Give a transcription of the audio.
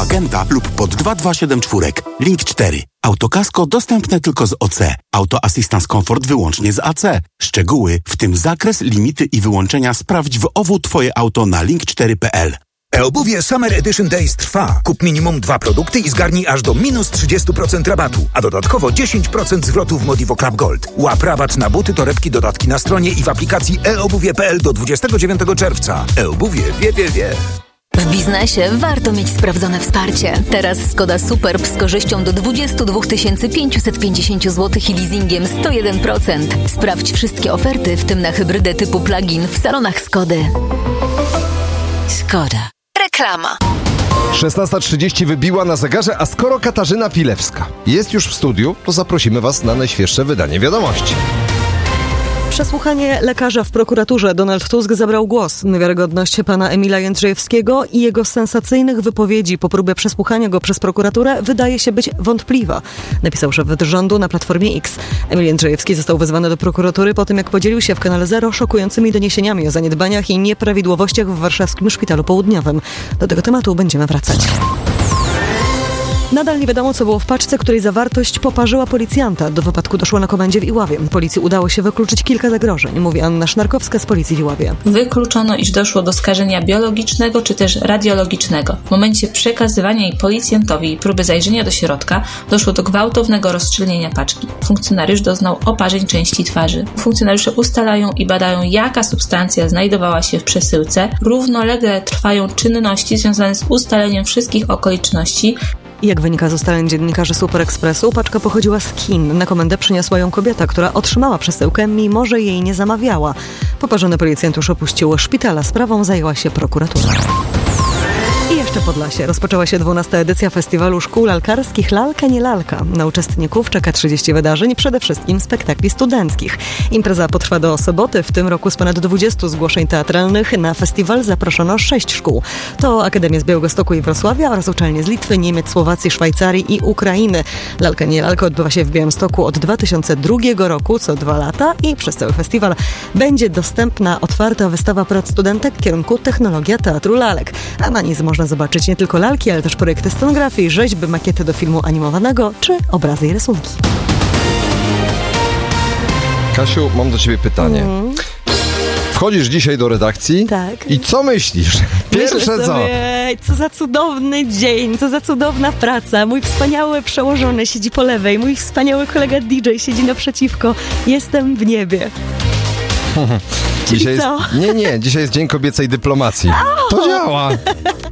agenta lub pod 2274. Link 4. Autokasko dostępne tylko z OC. Auto Assistance Comfort wyłącznie z AC. Szczegóły, w tym zakres, limity i wyłączenia sprawdź w OWU Twoje auto na link4.pl. E-obuwie Summer Edition Days trwa. Kup minimum 2 produkty i zgarnij aż do minus 30% rabatu, a dodatkowo 10% zwrotu w Modivo Club Gold. Łap rabat na buty, torebki, dodatki na stronie i w aplikacji eobuwie.pl do 29 czerwca. E-obuwie wie. W biznesie warto mieć sprawdzone wsparcie. Teraz Skoda Superb z korzyścią do 22 550 zł i leasingiem 101%. Sprawdź wszystkie oferty, w tym na hybrydę typu plug-in w salonach Skody. Skoda. Reklama. 16:30 wybiła na zegarze, a skoro Katarzyna Pilewska jest już w studiu, to zaprosimy Was na najświeższe wydanie wiadomości. Przesłuchanie lekarza w prokuraturze. Donald Tusk zabrał głos. Wiarygodność pana Emila Jędrzejewskiego i jego sensacyjnych wypowiedzi po próbie przesłuchania go przez prokuraturę wydaje się być wątpliwa, napisał szef rządu na Platformie X. Emil Jędrzejewski został wezwany do prokuratury po tym, jak podzielił się w Kanale Zero szokującymi doniesieniami o zaniedbaniach i nieprawidłowościach w warszawskim Szpitalu Południowym. Do tego tematu będziemy wracać. Nadal nie wiadomo, co było w paczce, której zawartość poparzyła policjanta. Do wypadku doszło na komendzie w Iławie. Policji udało się wykluczyć kilka zagrożeń, mówi Anna Sznarkowska z Policji w Iławie. Wykluczono, iż doszło do skażenia biologicznego czy też radiologicznego. W momencie przekazywania jej policjantowi i próby zajrzenia do środka doszło do gwałtownego rozszczelnienia paczki. Funkcjonariusz doznał oparzeń części twarzy. Funkcjonariusze ustalają i badają, jaka substancja znajdowała się w przesyłce. Równolegle trwają czynności związane z ustaleniem wszystkich okoliczności. Jak wynika z ustaleń dziennikarzy Super Expressu, paczka pochodziła z Chin. Na komendę przyniosła ją kobieta, która otrzymała przesyłkę, mimo że jej nie zamawiała. Poparzony policjant już opuścił szpitala. Sprawą zajęła się prokuratura. I jeszcze Podlasie. Rozpoczęła się 12. edycja Festiwalu Szkół Lalkarskich Lalka nie Lalka. Na uczestników czeka 30 wydarzeń, przede wszystkim spektakli studenckich. Impreza potrwa do soboty. W tym roku z ponad 20 zgłoszeń teatralnych na festiwal zaproszono 6 szkół. To Akademie z Białegostoku i Wrocławia oraz uczelnie z Litwy, Niemiec, Słowacji, Szwajcarii i Ukrainy. Lalka nie Lalka odbywa się w Białymstoku od 2002 roku, co 2 lata i przez cały festiwal będzie dostępna otwarta wystawa prac studentek kierunku Technologia Teatru Lalek. A na nic można zobaczyć nie tylko lalki, ale też projekty scenografii, rzeźby, makiety do filmu animowanego czy obrazy i rysunki. Kasiu, mam do ciebie pytanie. Wchodzisz dzisiaj do redakcji i co myślisz? Pierwsze co? Co za cudowny dzień, co za cudowna praca. Mój wspaniały przełożony siedzi po lewej, mój wspaniały kolega DJ siedzi naprzeciwko. Jestem w niebie. Dzisiaj co? Nie, dzisiaj jest Dzień Kobiecej Dyplomacji. To działa.